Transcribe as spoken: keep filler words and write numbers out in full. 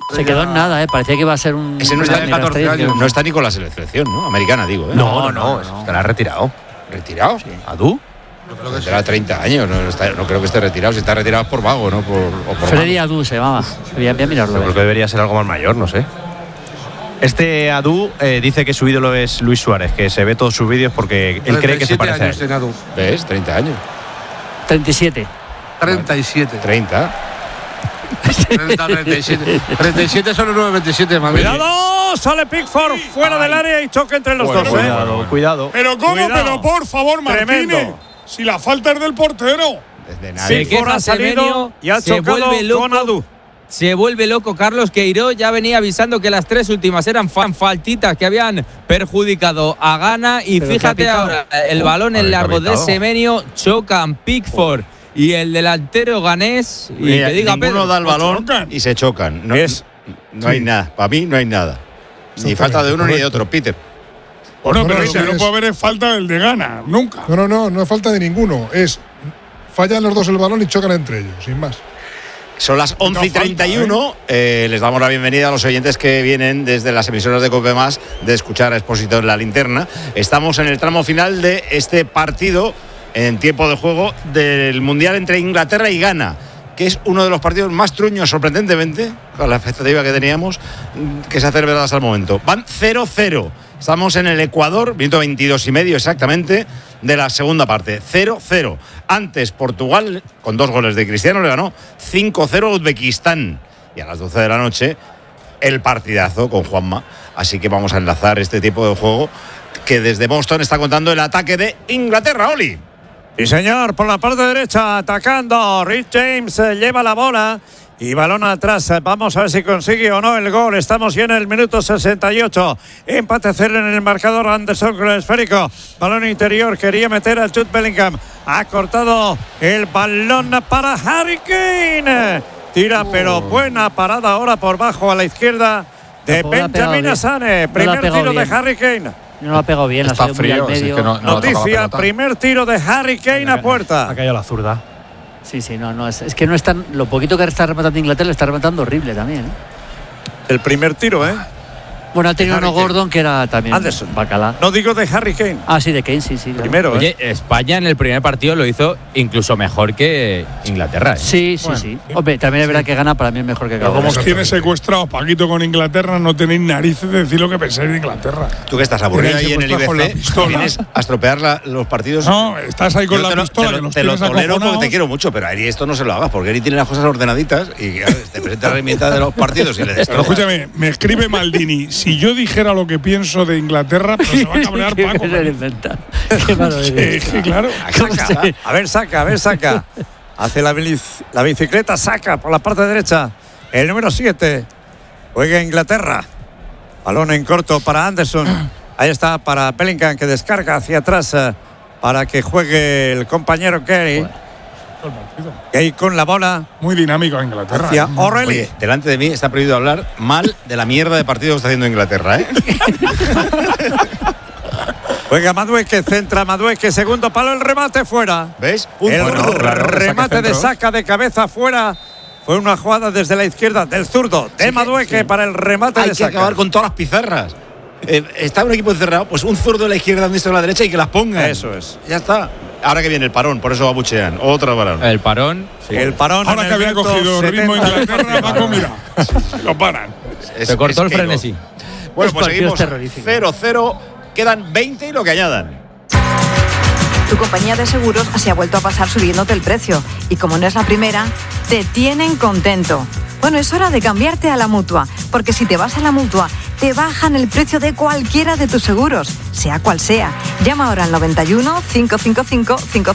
Se quedó en nada, ¿eh? Parecía que iba a ser un... Ese no está, catorce años. No está ni con la selección, ¿no? Americana, digo, ¿eh? No, no, no, no. Estará retirado. ¿Retirado? Sí. ¿Adu? Tendrá treinta años, no, está, no creo que esté retirado. Si está retirado es por vago, ¿no? Por, o por Freddy Adu se llamaba. Voy a mirarlo. Yo creo que debería ser algo más mayor, no sé. Este Adu eh, dice que su ídolo es Luis Suárez, que se ve todos sus vídeos porque él cree que se parece a él. Adu. ¿Ves? treinta años. treinta y siete. treinta y siete. treinta. treinta, treinta y siete. treinta y siete son los nueve veintisiete, mami. ¡Cuidado! Sale Pickford fuera Ay. del área y choque entre los bueno, dos. Cuidado, ¿eh? cuidado, cuidado. Pero ¿cómo? Cuidado. Pero por favor, Martínez. Tremendo. Si la falta es del portero. Desde nadie. Pickford ha salido y ha se chocado vuelve loco, con Adu. Se vuelve loco Carlos Queiró. Ya venía avisando que las tres últimas eran faltitas que habían perjudicado a Ghana. Y Pero fíjate ahora, el balón en largo de Semenyo, chocan Pickford y el delantero ganés. Y Mira, que diga ninguno Pedro, da el balón chocan. y se chocan. No, Es, no hay nada. Para mí no hay nada. Ni falta de uno ni de otro, Peter. Bueno, pero Bueno, si no es- puede haber falta del de Ghana, nunca. No, no, no, no es falta de ninguno. Es fallan los dos el balón y chocan entre ellos, sin más. Son las once y treinta y uno. Eh, les damos la bienvenida a los oyentes que vienen desde las emisoras de COPE Más de escuchar a Expósito en la Linterna. Estamos en el tramo final de este partido en tiempo de juego del Mundial entre Inglaterra y Ghana, que es uno de los partidos más truños, sorprendentemente, con la expectativa que teníamos, que se ha celebrado hasta el momento. Van cero cero. Estamos en el Ecuador, minuto veintidós y medio exactamente de la segunda parte. cero cero. Antes Portugal, con dos goles de Cristiano, le ganó cinco cero a Uzbekistán. Y a las doce de la noche, el partidazo con Juanma. Así que vamos a enlazar este tipo de juego que desde Boston está contando el ataque de Inglaterra, Oli. Sí, señor, por la parte derecha atacando. Rich James eh, lleva la bola y balón atrás. Vamos a ver si consigue o no el gol. Estamos ya en el minuto sesenta y ocho. Empate cero en el marcador. Anderson con el esférico. Balón interior. Quería meter a Jude Bellingham. Ha cortado el balón para Harry Kane. Tira, pero buena parada ahora por bajo a la izquierda de Tampoco la ha pegado Benjamin bien. Asane. No la ha Primer pegado tiro bien. de Harry Kane. No lo ha pegado bien. Está ha salido muy frío, al si medio. es que no- no- Noticia, primer tiro de Harry Kane a puerta. Ha caído la zurda. Sí, sí, no, no. Es, es que no es tan. Lo poquito que está rematando Inglaterra, está rematando horrible también, ¿eh? El primer tiro, ¿eh? Bueno, ha tenido Harry uno Kane. Gordon que era también. Anderson. Bacala. No digo de Harry Kane. Ah, sí, de Kane, sí, sí. claro. Primero, ¿eh? Oye, España en el primer partido lo hizo incluso mejor que Inglaterra. ¿eh? Sí, sí, sí. Hombre, también es verdad que gana para mí es mejor que Pero Gana. como os tiene secuestrados Paquito con Inglaterra, no tenéis narices de decir lo que pensáis de Inglaterra. Tú que estás aburrido Tenéis ahí en el secuestrados con la I B C, pistola. vienes a estropear la- los partidos. No, estás ahí con Yo la te lo, pistola te lo- que nos te lo tienes tolero porque acojonados. te quiero mucho, pero a Eri esto no se lo hagas, porque Eri tiene las cosas ordenaditas y claro, te presenta la herramienta de los partidos y le Pero destroza. escúchame, me escribe Maldini. Si yo dijera lo que pienso de Inglaterra, pero se va a cabrear Qué Paco. se le inventa. Qué malo Sí, eres. sí, claro. Saca. A ver, saca, a ver, saca. Hace la, bici- la bicicleta, saca por la parte derecha. El número siete. Juega Inglaterra. Balón en corto para Anderson. Ahí está para Bellingham que descarga hacia atrás eh, para que juegue el compañero Gary. Gay con la bola Muy dinámico Inglaterra. hacia ¿eh? O'Reilly. Oye, delante de mí está prohibido hablar mal de la mierda de partido que está haciendo Inglaterra, ¿eh? Juega Madueque, centra Madueque, segundo palo, el remate fuera. ¿Ves? El Bueno, claro, remate saque de centro. saca de cabeza fuera. Fue una jugada desde la izquierda del zurdo de Sí que- Madueque sí. para el remate Hay de que saca. acabar con todas las pizarras. Eh, está un equipo encerrado, pues un zurdo de la izquierda, un diestro de la derecha y que las pongan. Eso es. Ya está. Ahora que viene el parón, por eso abuchean. Otro parón. El parón. El parón. Ahora en que el había minuto cogido ritmo setenta. Inglaterra, Paco, mira, lo paran. Es- Se cortó es el que frenesí. no. Bueno, Es pues partido seguimos terrorífico. cero cero. Quedan veinte y lo que añadan. Tu compañía de seguros se ha vuelto a pasar subiéndote el precio. Y como no es la primera, te tienen contento. Bueno, es hora de cambiarte a la Mutua, porque si te vas a la Mutua, te bajan el precio de cualquiera de tus seguros, sea cual sea. Llama ahora al noventa y uno, cinco cinco cinco, cinco